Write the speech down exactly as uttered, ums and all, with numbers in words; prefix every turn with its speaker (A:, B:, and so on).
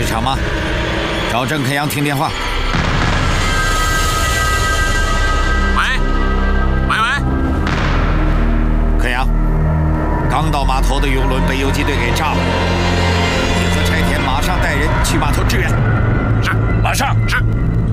A: 场吗？找郑肯阳听电话。
B: 喂，喂喂，
A: 肯阳，刚到码头的游轮被游击队给炸了，你和柴田马上带人去码头支援。
B: 是，
C: 马上
B: 是。